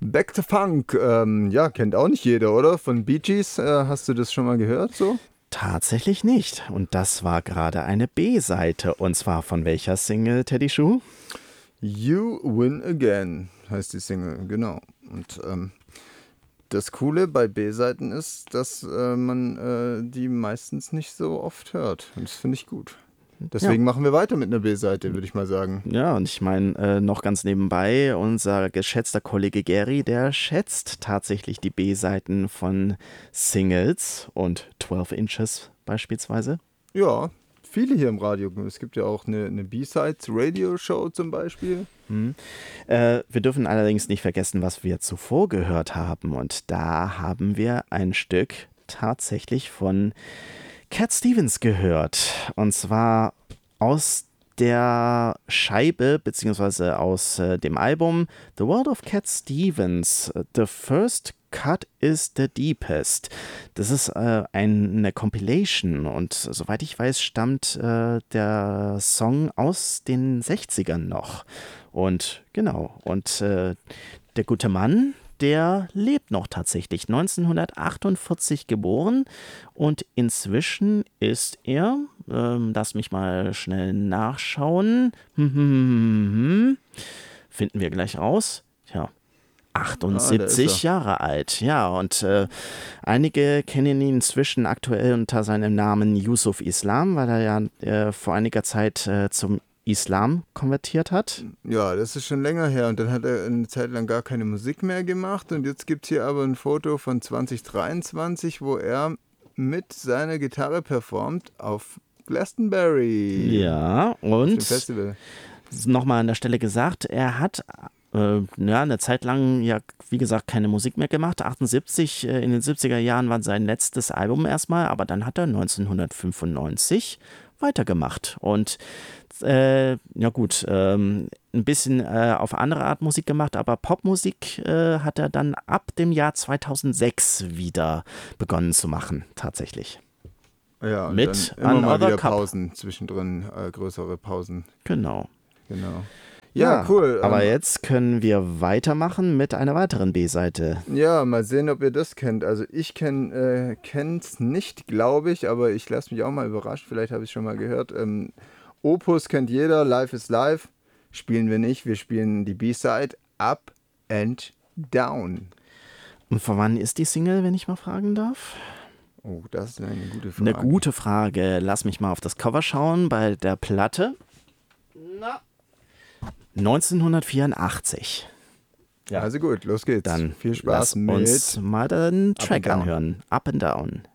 Back to Funk, ja, kennt auch nicht jeder, oder? Von Bee Gees, hast du das schon mal gehört so? Tatsächlich nicht. Und das war gerade eine B-Seite. Und zwar von welcher Single, Teddy Schuh? You Win Again heißt die Single, genau. Und das Coole bei B-Seiten ist, dass man die meistens nicht so oft hört. Und das finde ich gut. Deswegen machen wir weiter mit einer B-Seite, würde ich mal sagen. Ja, und ich meine, noch ganz nebenbei, unser geschätzter Kollege Gary, der schätzt tatsächlich die B-Seiten von Singles und 12 Inches beispielsweise. Ja, viele hier im Radio. Es gibt ja auch eine B-Sides-Radio-Show zum Beispiel. Wir dürfen allerdings nicht vergessen, was wir zuvor gehört haben. Und da haben wir ein Stück tatsächlich von Cat Stevens gehört. Und zwar aus der Scheibe, beziehungsweise aus dem Album The World of Cat Stevens, The First Cut is the Deepest. Das ist eine Compilation und soweit ich weiß, stammt der Song aus den 60ern noch. Und genau, und der gute Mann, der lebt noch tatsächlich, 1948 geboren und inzwischen ist er, lass mich mal schnell nachschauen, finden wir gleich raus, ja, 78 Jahre alt, ja, und einige kennen ihn inzwischen aktuell unter seinem Namen Yusuf Islam, weil er ja vor einiger Zeit zum Islam konvertiert hat. Ja, das ist schon länger her und dann hat er eine Zeit lang gar keine Musik mehr gemacht und jetzt gibt es hier aber ein Foto von 2023, wo er mit seiner Gitarre performt auf Glastonbury. Ja, und auf dem Festival. Nochmal an der Stelle gesagt, er hat eine Zeit lang, ja, wie gesagt, keine Musik mehr gemacht. 78, in den 70er Jahren war sein letztes Album erstmal, aber dann hat er 1995 weitergemacht und ja gut, ein bisschen auf andere Art Musik gemacht, aber Popmusik hat er dann ab dem Jahr 2006 wieder begonnen zu machen, tatsächlich. Ja, und mit dann immer mal Another wieder Cup. Pausen zwischendrin, größere Pausen. Genau. Ja, cool. Aber jetzt können wir weitermachen mit einer weiteren B-Seite. Ja, mal sehen, ob ihr das kennt. Also ich kenn's nicht, glaube ich, aber ich lasse mich auch mal überraschen. Vielleicht habe ich es schon mal gehört. Opus kennt jeder, Life is Life. Spielen wir nicht, wir spielen die B-Side Up and Down. Und von wann ist die Single, wenn ich mal fragen darf? Oh, das ist eine gute Frage. Eine gute Frage. Lass mich mal auf das Cover schauen bei der Platte. 1984. Ja. Also gut, los geht's. Dann viel Spaß lass uns mal den Track anhören. Up and Down.